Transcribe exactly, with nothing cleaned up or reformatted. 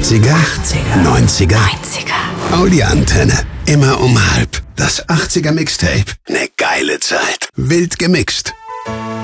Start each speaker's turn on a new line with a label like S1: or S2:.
S1: achtziger, achtziger, neunziger, neunziger. Audi Antenne. Immer um halb. Das achtziger Mixtape. Ne geile Zeit. Wild gemixt.